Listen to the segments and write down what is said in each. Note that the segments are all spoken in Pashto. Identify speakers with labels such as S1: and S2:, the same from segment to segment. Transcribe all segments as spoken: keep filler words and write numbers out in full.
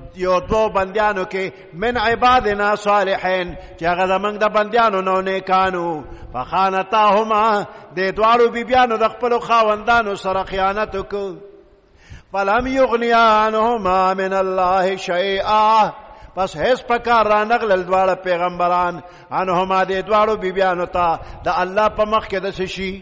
S1: یو دو بندیانو کې من عبادنا صالحین چې هغه زمونږ د بندیانو نو نیکانو فخانتاهما د دواړو بیبیانو د خپلو خاوندانو سره خیانت وکړ فلم یغنیا عنهما من الله شیئا پس هیڅ پکار را نغلل دواړه پیغمبران عنهما د دواړو بیبیانو ته د الله په مخ کې د څه شي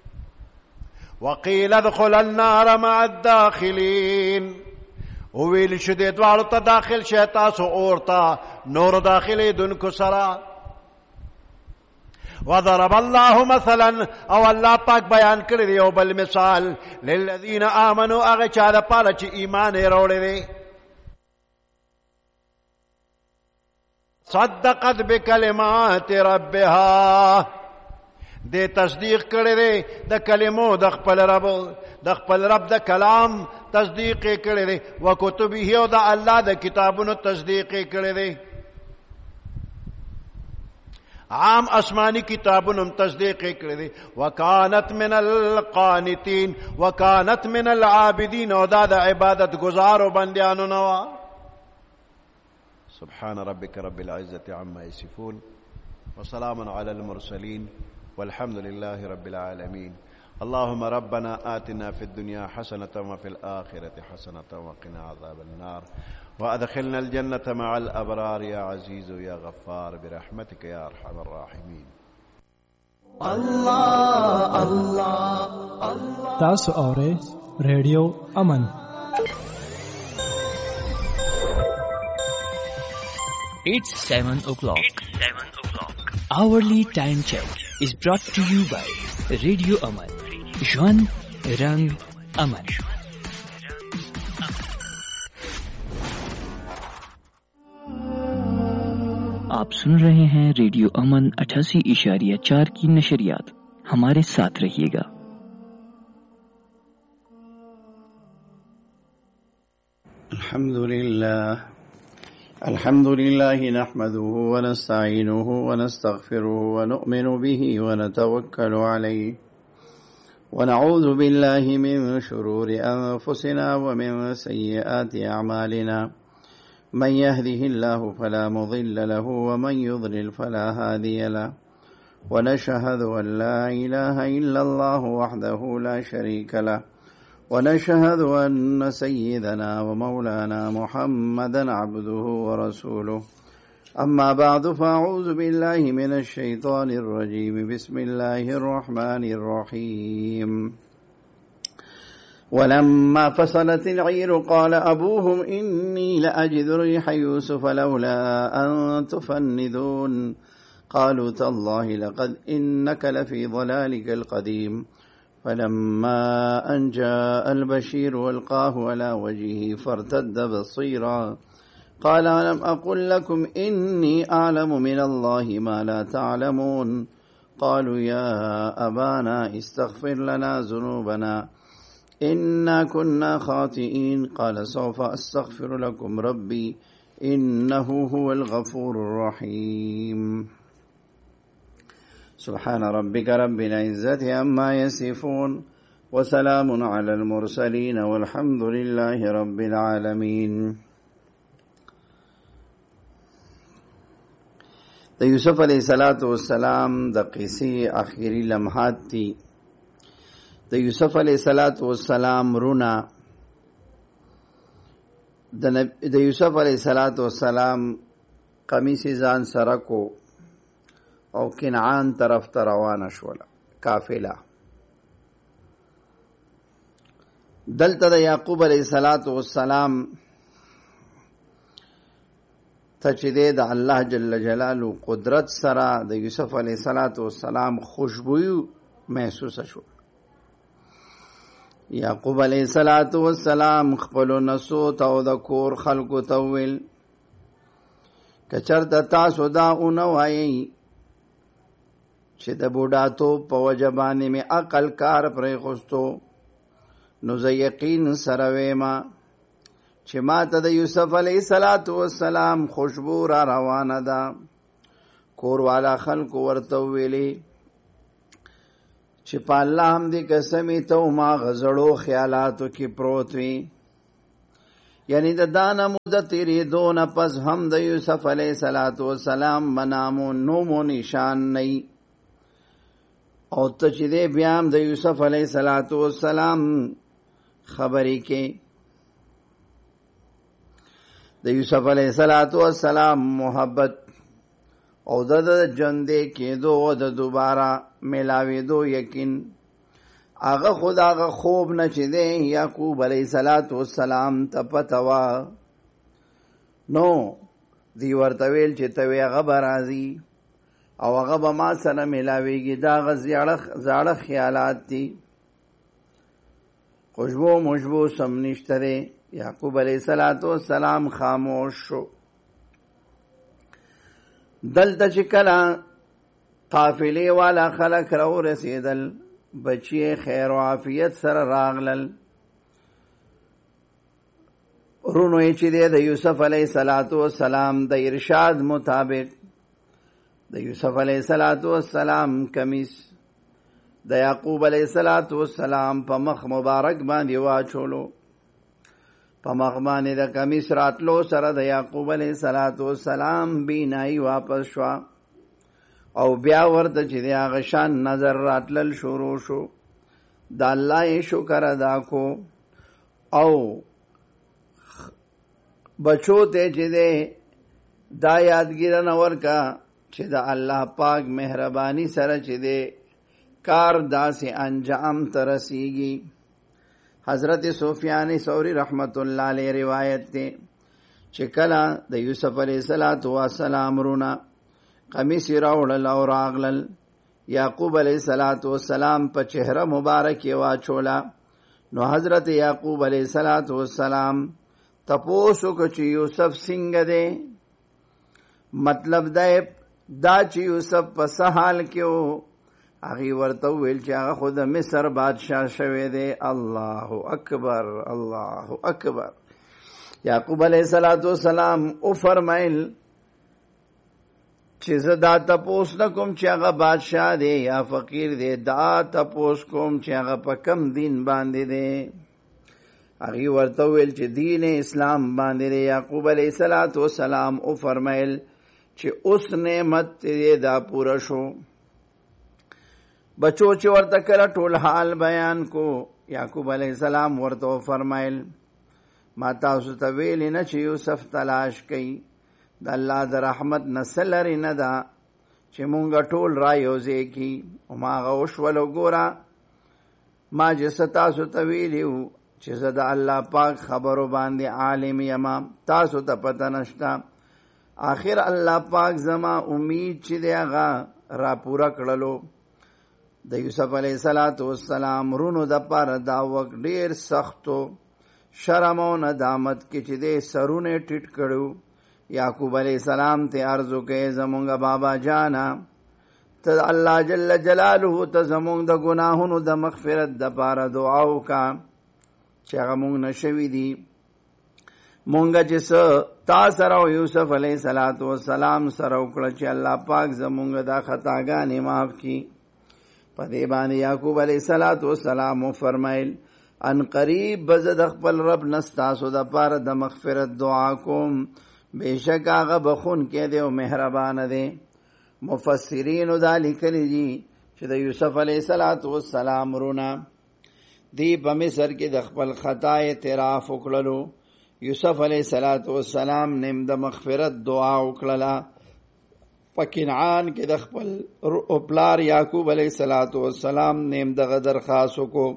S1: وقیل ادخل النار مع الداخلین وویل شو د دواړو ته داخل شئ تاسو اور ته نور داخلېدونکو سره وضرب الله مثلا او الله پاک بیان کړی دی یو بل مثال للذین آمنوا هغه چا دپاره چې ایمان یې راوړی دی صدقت بکلمات ربها دې تصدیق کړی دی د کلمو د خپل رب د خپل رب د کلام تصدیق یې کړی دی وکتبه او د الله د کتابونو تصدیق یې کړی دی عام آسمانی کتابونو تصدیق یې کړی دی وکانت من القانتین وکانت من العابدین او دا د عبادت گزارو بندیانو نوا سبحان ربك رب العزة عما يصفون وسلام على المرسلين والحمد لله رب العالمين اللهم ربنا آتنا في الدنيا حسنة وفي الآخرة حسنة وقنا عذاب النار وأدخلنا الجنة مع الأبرار يا عزيز يا غفار برحمتك يا أرحم الراحمين
S2: الله الله الله تاسو اورئ رادیو امن
S3: It's seven o'clock. It's seven o'clock. Hourly time check is brought to you by Radio Aman. Jwan Rang Aman. आप सुन रहे हैं रेडियो अमन अठासी इशारिया चार की नशरियात. हमारे साथ रहिएगा.
S4: अल्हम्दुलिल्लाह الحمد لله نحمده ونستعينه ونستغفره ونؤمن به ونتوكل عليه ونعوذ بالله من شرور أنفسنا ومن سيئات أعمالنا من يهده الله فلا مضل له ومن يضلل فلا هادي له ونشهد أن لا إله إلا الله وحده لا شريك له ونشهد أن سيدنا ومولانا محمدا عبده ورسوله أما بعد فأعوذ بالله من الشيطان الرجيم بسم الله الرحمن الرحيم ولما فصلت العير قال أبوهم إني لأجد ريح يوسف لولا أن تفندون قالوا تالله لقد إنك لفي ضلالك القديم فلما أن جاء البشير والقاه على وجهه فارتد بصيرا قال ألم أقل لكم إني أعلم من الله ما لا تعلمون قالوا يا أبانا استغفر لنا ذنوبنا إنا كنا خاطئين قال سوف أستغفر لكم ربي إنه هو الغفور الرحيم سبحان ربك رب العزة عما يصفون وسلام على المرسلين والحمد لله رب العالمين. د یوسف علیہ الصلوۃ والسلام د قصې اخیری لمحات دي. د یوسف علیہ الصلوۃ والسلام رونا د یوسف علیہ الصلوۃ والسلام قمیص ځان سره کو او کنعان طرف ته روانه شوله قافله. دلته د یعقوب علیه الصلاۃ والسلام ته چې د الله جل جلاله قدرت سره د یوسف علیه الصلاۃ والسلام خوشبوئی محسوسه شو. یعقوب علیه الصلاۃ والسلام خپل نسو ته د کور خلکو ته ویل کچرته تاسو دا اون وایي چې د بوډاتوب په وجه باندې مې عقل کار پرې خوستو نو زه یقین سره ویما چې ما ته د یوسف علیه الصلاۃ والسلام خوشبو را روانه ده. کور والا خلکو ورته ویلي چې په الله هم دې قسمې ته ما غزړو خیالاتو کې پروت وي یعنی د دانه مدت تیری دون پس هم د یوسف علیہ الصلوۃ والسلام منامو نومو نشان نئی او ته چې دې بیا هم د یوسف علیہ الصلوۃ والسلام خبرې کې د یوسف علیہ الصلوۃ والسلام محبت او د جندې کېدو او د دوباره ملاوېدو یقین هغه خود هغه خوب نه چې دی یعقوب علیہ الصلوۃ والسلام ته پته وه نو دی ورته ویل چې ته وې هغه به راځي او هغه به ما سره ملاویږي دا هغه زاړه خیالات دي خوشبو مشبو سم نشته دی یعقوب علیہ الصلوۃ والسلام خاموش شو دلته چې کله قافلې والا خلک راو رسېدل بچی خیر و عافیت سره راغلل رونو یې چې دی د یوسف علیہ الصلوۃ والسلام د ارشاد مطابق د یوسف علیہ الصلوۃ والسلام کمیس د یعقوب علیہ الصلوۃ والسلام په مخ مبارک باندې واچولو په مخ باندې د کمیس راتلو سره د یعقوب علیہ الصلوۃ والسلام بینایی واپس شو او بیا ورته چې د هغه شان نظر راتلل شروع شو د الله یې شکر ادا کو او بچو ته چې دی دا یادګیرنه ورکا چې د الله پاک مهربانی سره چې دی کار داسې انجام ته رسیږي حضرت سفیان ثوری رحمت الله علیه روایت دی چې کله د یوسف علیہ الصلوۃ والسلام رونه قمیص راوړل او راغلل یعقوب علیہ الصلوۃ والسلام په چهره مبارک یې واچولا نو حضرت یعقوب علیہ الصلوۃ والسلام تپوسو کو چې یوسف څنګه دی مطلب دا دا چې یوسف په سحال کې وو هغه ورته ویل چې هغه خود مصر بادشاہ شوی دی الله اکبر الله اکبر یعقوب علیہ الصلوۃ والسلام او فرمایل چې زه دا تپوس نه کوم چې هغه بادشاہ دی یا فقیر دی دا تپوس کوم چې هغه په کم دین باندې دی هغه ورته ویل چې دین اسلام باندې دی یعقوب علیہ الصلوۃ والسلام او فرمایل چې اوس نعمت دې دا پوره شو بچو چې ورته کړه ټول حال بیان کو یعقوب علیہ السلام ورته فرمایل ما تاسو ته ویل نه چې یوسف تلاش کړي د الله د رحمت نسل لري نه ده چې مونږ ټول را یوځې کی او ما غوښ ولو ګورا ما چې تاسو ته ویلیو چې زه د الله پاک خبرو باندې عالم یم تاسو ته پته نشته آخر الله پاک زما امید چې دی هغه را پوره کړلو د یوسف علیہ الصلوۃ والسلام رونو د پاره دا وخت ډیر سختو شرم او ندامت کې چې دې سرونه ټیټ کړو یعقوب علیہ السلام ته عرضو کې زمونږ بابا جانا ته الله جل جلاله ته زمونږ د ګناهونو د مغفرت د پاره دعا وکا چې هغه مونږ نشوي دي مونږ چې تا سره یوسف علیہ الصلوۃ والسلام سره وکړه چې الله پاک زمونږ د خطاګانې معاف کړي په دې باندې یعقوب علیہ الصلوۃ والسلام فرمایل ان قریب بزد خپل رب نستاسو د پاره د مغفرت دعا کوم بیشک هغه بخون کې دی او مهربان دی مفسرین دا لیکلي دي چې د یوسف علیہ الصلوۃ والسلام رونه دی په مصر کې د خپل خطا اعتراف وکړلو یوسف علیہ الصلوۃ والسلام نیم د مغفرت دعا وکړه په کنعان کې د خپل پلار یعقوب علیہ الصلوۃ والسلام نیم د درخواست وکړو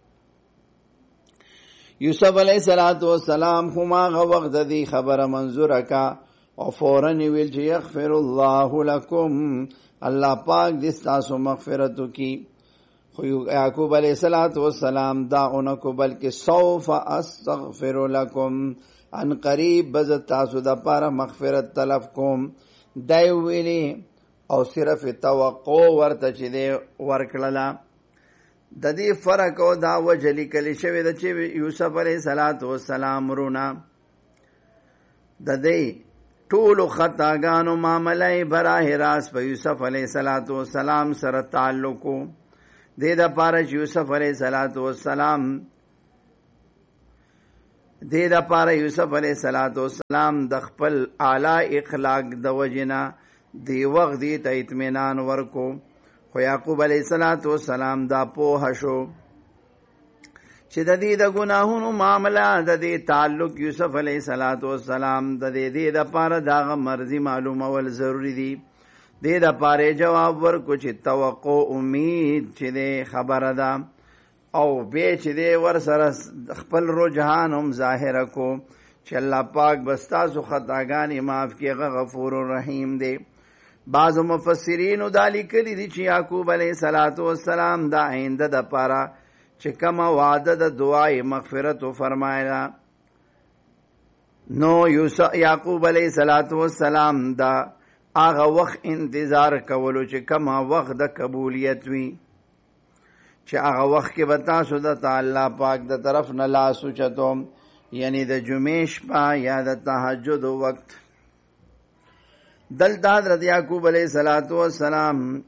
S4: یوسف علیہ الصلوۃ والسلام خماغه وخت دی خبره منظور کا او فورا ویل چې یغفر الله لكم الله پاک دې تاسو مغفرت کی خو یعقوب علیہ الصلوۃ والسلام دا اونکو بلکې سوف استغفر لكم ان قریب بز تاسو د پاره مغفرت طلب کوم دای ویلی او صرف توقع ورته چې دی ورکړه د دې فرق او دا وجه لیکل شوی د چې یوسف علیہ الصلوۃ والسلام رونه د دې ټول خطاګانو معاملې براه راست په یوسف علیہ الصلوۃ والسلام سره تعلق دې د پاره یوسف علیہ الصلوۃ والسلام دې د پاره یوسف علیه السلام د خپل اعلی اخلاق د وجنا دی وخت دی ته اطمینان ورکو. خو یعقوب علیه السلام دا پوه شو چې د دې د ګناهونو معاملہ د دې تعلق یوسف علیه السلام د دې دې د پاره داغه مرضی معلومول ضروری دی. دې د پاره جواب ورکو چې توقع امید چې دې خبره ده او به چې دې ور سره خپل رجحان هم ظاهر کو چې الله پاک بستاسو خطاګانی معاف کیږي غفور الرحیم دی. بعض مفسرین دا لیکلي دي چې یعقوب علیه السلام دا آینده د پاره چې کومه وعده د دعای مغفرت فرمایلا نو یوسف یعقوب علیه السلام دا هغه وخت انتظار کولو چې کومه وخت د قبولیت وي چې هغه وخت کې به تاسو د تعالی پاک د طرف نه لاس اوچتو یعنی د جمعې شپه یا د تهجد وخت. دلته حضرت یعقوب علیه السلام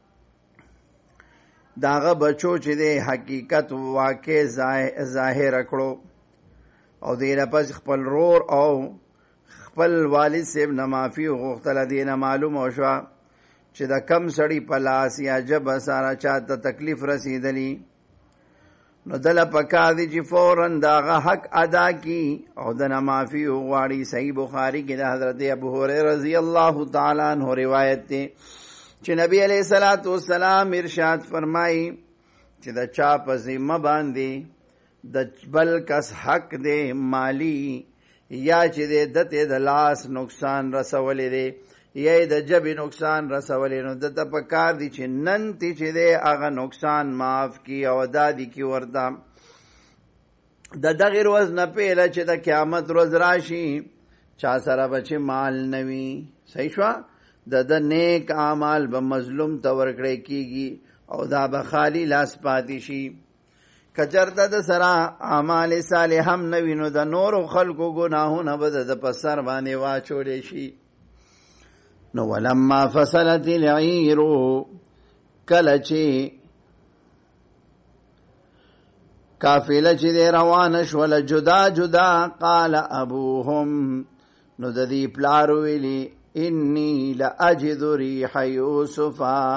S4: داغه بچو چې د حقیقت واقع ظاهر کړو او دې پس خپل رور او خپل والد صاحب نه معافي غوښتله. دې نه معلومه شوه چې د کم سړی په لاس یا جبه ساره چاته تکلیف رسیدلی نو دله پکار دی چې فوراً داغه حق ادا کی او د نه معافي وغواړي. صحیح بخاري کې د حضرت ابو هريره رضی الله تعالی عنہ روایت دی چې نبی علیہ الصلوۃ والسلام ارشاد فرمایي چې د چا په ذمہ باندې د بل کس حق دی مالی یا چې د دته د لاس نقصان رسولې دی یا د جبې نقصان رسولې نو د ته پکار دی چې نن تی چې دی هغه نقصان معاف کی او ادا دی کی ورته د دغه ورځ نه پیله چې د قیامت ورځ راشي چا سره به چې مال نوي. صحیح شو د د نیک اعمال به مظلوم ته ورکړی کیږي او دا به خالی لاس پاتې شي. کچرته د سره اعمال صالح هم نوي نو د نور خلکو ګناهونه به د په سر باندې واچولی شي. نو ولما فصلت العیر کله چې قافله چې دی روانه شوله جدا جدا قال ابوهم نو د دې پلار ویلي انی لاجد ریح یوسف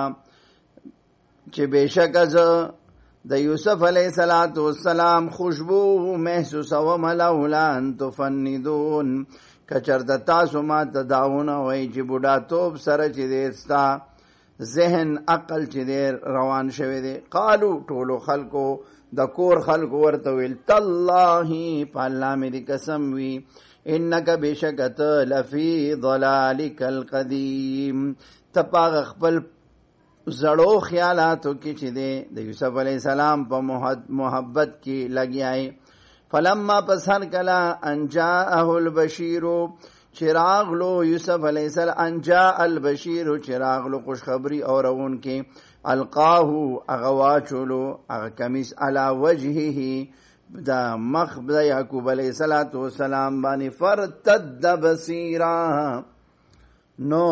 S4: چې بېشکه زه د یوسف علیه السلام خوشبو محسوسوم لولا ان تفندون کچرته تاسو ما ته داونه وایي چې بوډاتوب سره چې دی ستا ذهن عقل چې دی روان شوی دی. قالو ټولو خلکو د کور خلکو ورته ویل تالله په الله مې دې قسم وي انک بېشکه ته لفی ضلالک القدیم ته په هغه خپل زړو خیالاتو کې چې دی د یوسف علیه السلام په محبت کې لګیای. فلما پسر کلا انجاءه البشیر چراغلو یوسف علیہ السلام انجاء البشیر چراغلو خوشخبری اور ان کے القاہو اغواچولو اغ کمیس علا وجهه دا مخ دا یعقوب علیہ السلام بانی فرتد بصیرا نو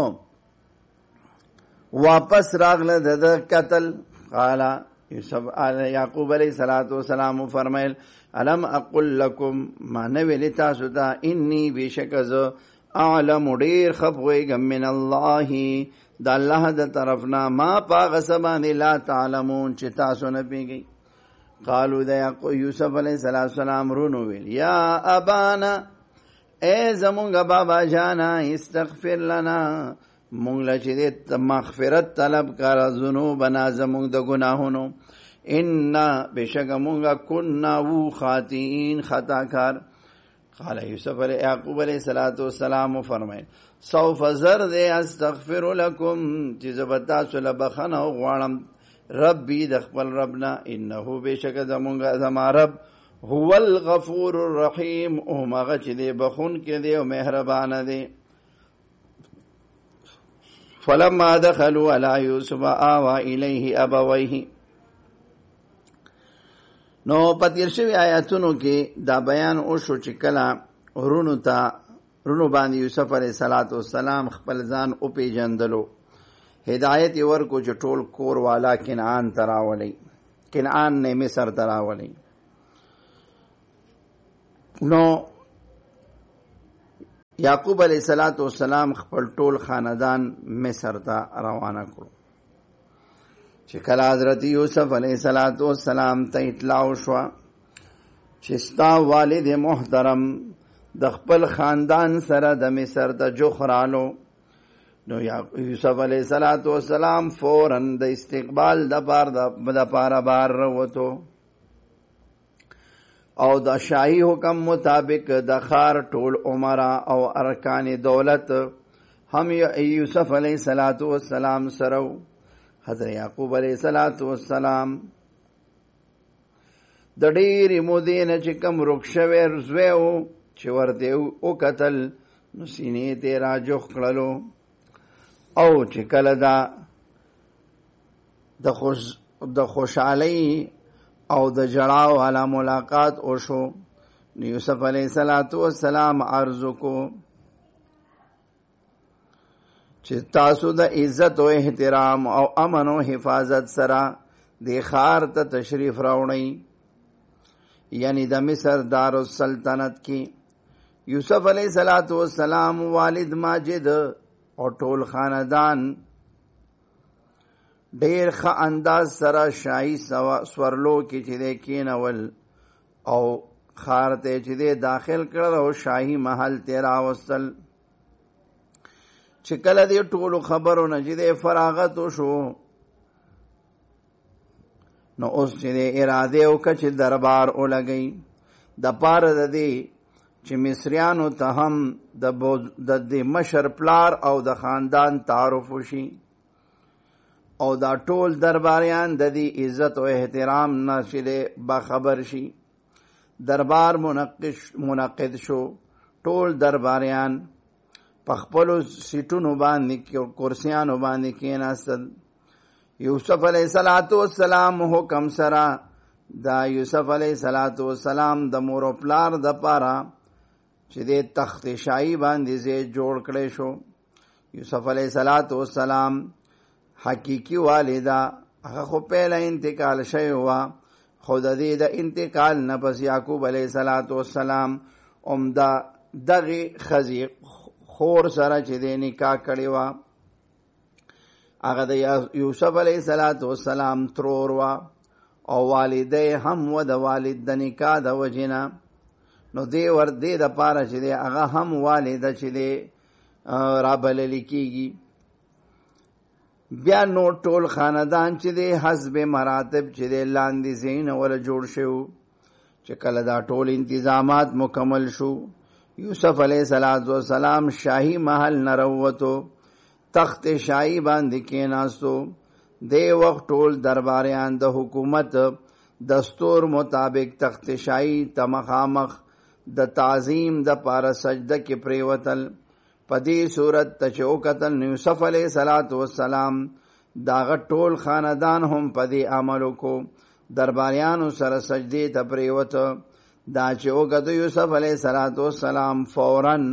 S4: واپس راغل دا قتل. قالا یوسف یعقوب علیہ السلام فرمائل علم اقول لکم ما نویلی تاسو تا انی بیشکز اعلم دیر خبویگم من اللہ دا اللہ دا طرفنا ما پاغ سبانی لا تعلمون چی تاسو نبی گئی. قالو دا یوسف علیہ السلام رونو ویل یا ابانا اے زمونگا بابا جانا استغفر لنا مونگ لچی دیت مغفرت طلب کر ذنوبنا زمونگ دا گناہونو انا بشک مونگا کننا وو خاطئین خطا کار. قال یوسف علیہ یعقوب علیہ السلام فرمائے سوف زر دے استغفر لکم چیز بتاسو لبخنا غوانم ربی دخبل ربنا انہو بشک زمونگا زما رب هو الغفور الرحیم او مغچ دے بخون کے دے و مہربان دے. فلما دخلوا على یوسف آوا الیہ ابویہ نو پتیر شوی آیاتونو کې دا بیان وشو چې کله رونو ته رونو باندې یوسف علیه السلام خپل ځان او پیژندلو هدایت یې ورکو چې ټول کور والا کنعان ته راولي کنعان نه مصر ته راولي نو یعقوب علیہ الصلوۃ والسلام خپل ټول خاندان مصر ته روانه کړو. چې کله حضرت یوسف علیہ الصلوۃ والسلام ته اطلاع شو چې ستا والد محترم د خپل خاندان سره د مصر ته جوخرالو، نو یوسف علیہ الصلوۃ والسلام فوراً د استقبال د بار د پاره بار وروتو او د شاهي حکم مطابق د خار ټول عمرا او ارکان دولت هم یوسف علیہ الصلوۃ والسلام سره. حضرت یعقوب علیہ الصلوۃ والسلام د ډېرې مودې نه چې کوم رخصوي رزوي او چې ورته او قتل نو سینې ته راجوخ کړلو او چې کله دا د خوش د خوشحالۍ او د جړاو علا ملاقات او شو، یوسف علیہ الصلوۃ والسلام عرض کو چې تاسو د عزت او احترام او امن او حفاظت سره د خار ته تشریف راوړئ، یعنی د مصر دارالسلطنت کې یوسف علیہ الصلوۃ والسلام والد ماجد او ټول خاندان ډیر ښه انداز سره شاهي سورلو کې چې دی کېنول او خار ته چې دی داخل کړل او شاهي محل ته راوستل. چې کله دې ټولو خبرو نه چې دی فراغت وشو نو اوس چې دی اراده وکړه چې دربار ولګوي د پاره د دې چې مصریانو ته هم د د مشر پلار او د خاندان تعارف وشي او دا ټول درباریان د دې عزت او احترام نه چې باخبر شي. دربار منعقد شو، ټول درباریان په خپلو سیټونو باندې کرسیانو باندې کېناستل. یوسف علیہ الصلوۃ والسلام حکم سره دا یوسف علیہ الصلوۃ والسلام د مور او پلار د پاره چې د تخت شاهي باندې زی جوړ کړی شو. یوسف علیہ الصلوۃ والسلام حقیقی والدہ هغه خو پهله انتقال شوی و، خو د دې د انتقال نه پس یعقوب علیہ الصلوۃ والسلام عمده دغه خزی خور سره چې د نکاح کړی و هغه د یوسف علیہ الصلوۃ والسلام ترور و او والده هم و د والد د نکاح د وجنه نو دی ور دی د پاره چې دی هغه هم والده چې دی را بلل کیږي. بیا نو ټول خاندان چې دی حسب مراتب چې دی لاندې زین ول جوړ شو. چې کله دا ټول انتظامات مکمل شو یوسف علیہ الصلوۃ والسلام شاهي محل نروتو تخت شاهي باندې کېناستو. دی وخت ټول درباریان د حکومت دستور مطابق تخت شاهي ته مخامخ د تعظیم د پاره سجده کې پریوتل. پدې صورت ته چې وکتل یوسف علیہ الصلوۃ والسلام داغه ټول خاندان هم پدې عمل وکړو، درباریانو سره سجدې ته پریوت. دا چې وکتل یوسف علیہ الصلوۃ والسلام فوراً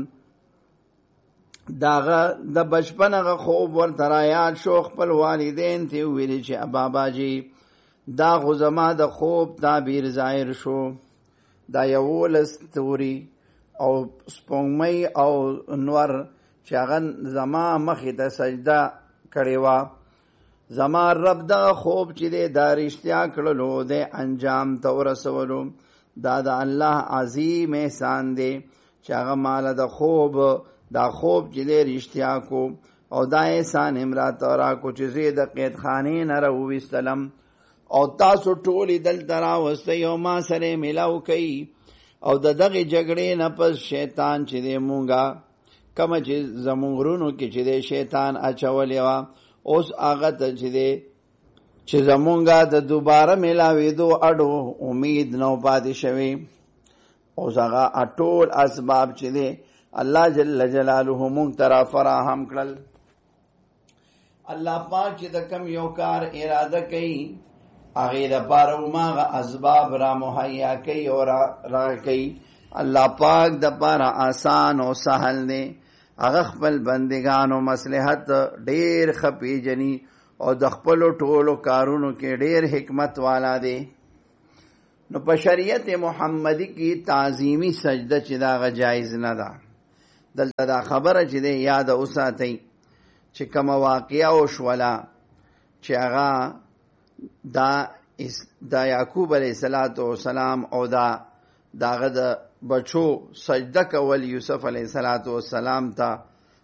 S4: داغه د بچپن هغه خوب ورته رایاد شو. خپل والدین ته ویلي چې بابا جی دا خو زما د خوب تعبیر ظاهر شو، دا یولس توري او سپوږمۍ او نور چې هغه زما مخې ته سجده کړې وه، زما رب دغه خوب چې دی دا رښتیا کړلو دی انجام ته ورسولو. دا د الله عظیم احسان دی چې هغه ماله د خوب دا خوب چې دی رښتیا کو او دا احسان هم راته راکړو چې زه د قیدخانې نه راوویستلم او تاسو ټولې دلته راوستئ او ما سره میلاو کوي او د دغه جګړې نه پس شیطان چې دی مونږه کومه چې زمونږ غرونو کې چې دی شیطان اچولې وه اوس هغه ته چې دی چې زمونږه د دوباره میلاوېدو اډو امید نو پاتې شوی. اوس هغه ټول اسباب چې دی الله جل جلاله مونږ ته را فراهم کړل. الله پاک چې د کم یو کار اراده کوي هغې دپاره هماغه اسباب را مهیا کوي او را کوي. الله پاک دپاره آسان او سهل دی. هغه خپل بندگانو مصلحت ډېر ښه پیژني او د خپلو ټولو کارونو کې ډېر حکمت والا دی. نو په شریعت محمدی کې تعظیمی سجده چې دا جایز نه ده. دلته دا خبره چې دی یاد اوساتئ چې کوم واقعه او شولا چې هغه دا دا یعقوب علیه السلام او دا داغه د بچو سجده کول یوسف علیه السلام ته،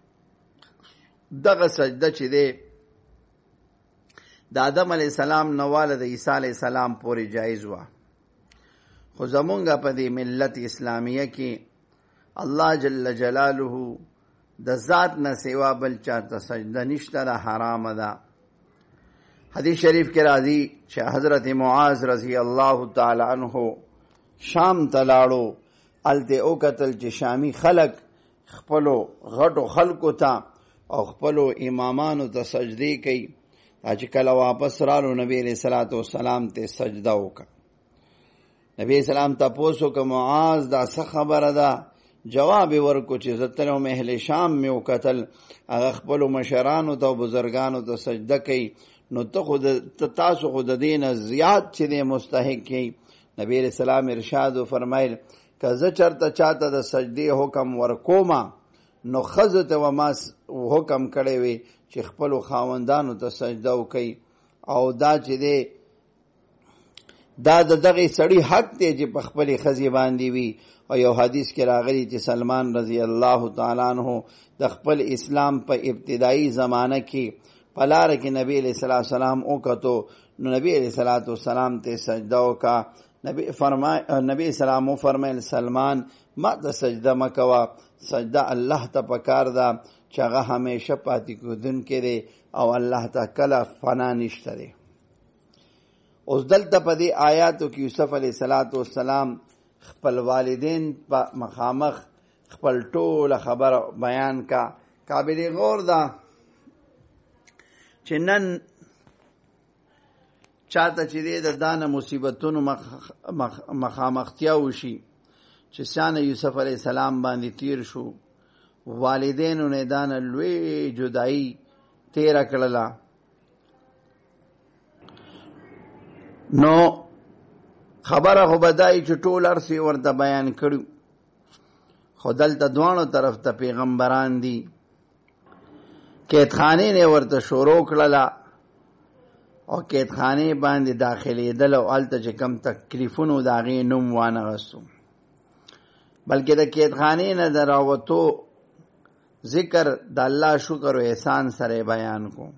S4: دغه سجده چې دی د آدم علیه السلام نواله د عیسی علیه السلام پورې جایز و. خو زمونږ په دې ملت اسلامیه کې الله جل جلاله د ذات نه سوا بل چاته سجده نشته، دا حرام ده. حدیث شریف کې راځي چې حضرت معاذ رضی الله تعالی عنہ شام ته لاړو، هلته وکتل چې شامی خلق خپلو غټو خلقو ته او خپلو امامانو ته سجدې کوي. چې کله واپس رالو نبی علیہ الصلوۃ والسلام ته سجده وکړه. نبی اسلام تاسو که معاذ دا څه خبره ده؟ جواب ورکو چې زتلو اهل شام مې وکتل هغه خپلو مشرانو ته او بزرګانو ته سجده کوي، نو ته خود تاسو خود دین زیات چې مستحق کی. نبی علیہ السلام ارشاد فرمایل که زه چرته چاته د سجدې حکم ورکوما نو خزت و ما حکم کړی وي چې خپلو خاوندانو ته سجده وکړي، او دا چې دی دا د دغه سړي حق دی چې په خپلې ښځې باندې وي. او یو حدیث کې راغلی چې سلمان رضی الله تعالی عنہ د خپل اسلام په ابتدایي زمانه کې په لاره کې نبی علیہ الصلوۃ والسلام وکتو، نو نبی علیہ الصلوۃ والسلام ته سجده وکړه. نبی فرمای نبی اسلام فرمایل سلمان ما ته سجده مکوا، سجده الله ته پکار ده چې هغه همیشه پاتې کېدونکی دی او الله ته کله فنا نشته دی. اوس دلته په دې آیاتو کې یوسف علیه السلام خپل والدین په مخامخ خپل ټوله خبره بیان کا. قابل غور ده چې نن چاته چې دی د دانه مصیبتونو مخامختیا وشي چې شان یوسف علیه السلام باندې تیر شو، والدینو نه دانه لوی جدائی تیره کړله، نو خبره خو بدای چې ټول ارسی ورته بیان کړو. خو دلته دوانو طرف ته پیغمبران دي، قیدخانې نه ورته شروع کړله او قیدخانې باندې داخلېدل او هلته چې کم تکلیفونو د هغې نوم وانغستو، بلکې د قیدخانې نه د راوتو ذکر د الله شکر او احسان سره بیان کو.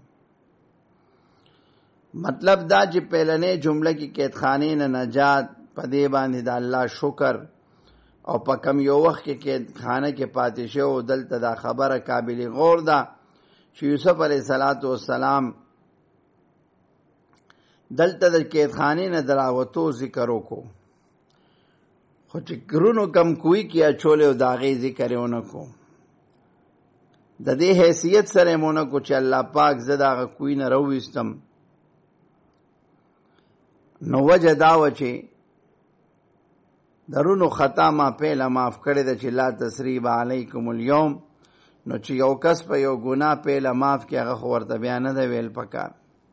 S4: مطلب دا چې پهلنې جمله کې قیدخانې نه نجات، په دې باندې د الله شکر، او په کم یو وخت کې قیدخانه کې پاتې شو. دلته دا خبره قابل غور ده چې یوسف علیه السلام دلته د قیدخانې نه د راوتو ذکر وکړو، خو چې ګرونو کم کوی کې اچولې او د هغې ذکر یې ونه کو. د دې حیثیت سره یې مونه کو چې الله پاک زه د هغه کوی نه راوویستم. نو وجه دا و چې درونو خطا ما پهله معاف کړې ده چې لا تسریب علیکم اليوم. نو چې یو کس په یو ګناه پهله معاف کړي هغه خو ورته بیا نه ده ویل پکار.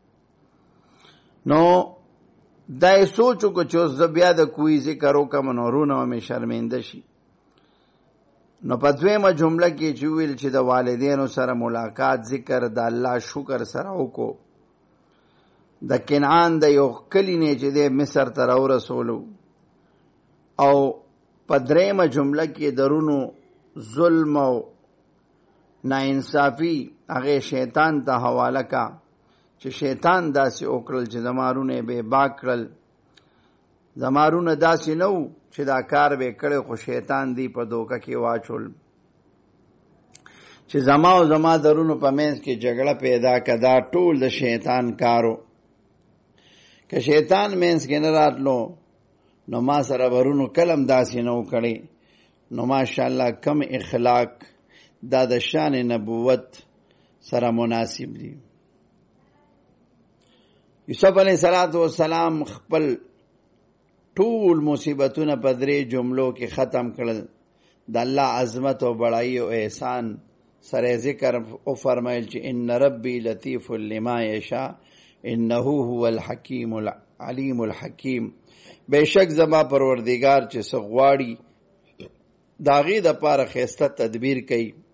S4: نو دا یې سوچ وکړو چې اوس زه بیا د کوی ذکر وکړم نو رونه مې شرمنده شي. نو په دویمه جمله کې چې ویل چې د والدینو سره ملاقات ذکر د الله شکر سره وکړو. د کنعان د یو کلی نه چې د مصر ته راورسولو، او په دریمه جمله کې درونو ظلم او ناانصافي هغه شیطان ته حواله کا چې شیطان داسې وکړل چې زمارونه به باک کړل. زمارونه داسې نه و چې دا کار به کړی، خو شیطان دی په دوکه کې واچول چې زما او زما درونو په منځ کې جګړه پیدا کدا، ټول د شیطان کارو. که شیطان منځ کې نه راتلو نو ما سره ورونو کلم داسې نه وکړي. نو ماشاءالله کم اخلاق دا د شان نبوت سره مناسب دي. یوسف علیه السلام خپل ټول مصیبتونه په درې جملو کې ختم کړل. د الله عظمت او بڑائی او احسان سره ذکر او فرمایل چې ان ربی لطیف لما یشاء انه هو الحکیم علیم الحکیم. بشک زما پروردگار چې څه غواړي د هغې دپاره ښایسته تدبیر کوي